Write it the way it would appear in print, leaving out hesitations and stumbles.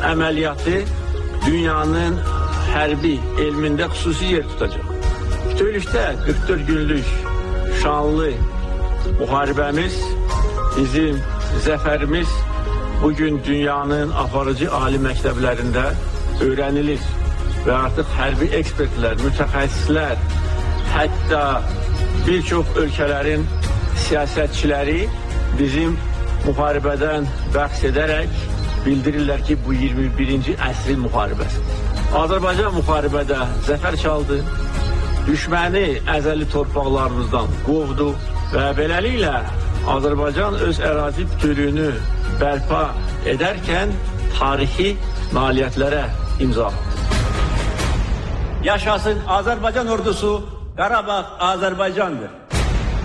əməliyyatı dünyanın hərbi elmində xüsusi yer tutacaq. Bütövlükdə 44 günlük şanlı müharibəmiz, bizim zəfərimiz bugün dünyanın aparıcı ali məktəblərində öyrənilir və artıq hərbi ekspertlər, mütəxəssislər, hətta bir çox ölkələrin siyasətçiləri bizim müharibədən bəhs edərək bildirirlər ki, bu 21-ci əsrin müharibəsidir. Azərbaycan müharibədə zəfər çaldı, düşməni əzəli torpaqlarımızdan qovdu və beləliklə Azərbaycan öz ərazi bütövlüyünü bərpa edərkən tarixi nailiyyətlərə imza atdı. Yaşasın Azərbaycan ordusu, Qarabağ Azərbaycandır.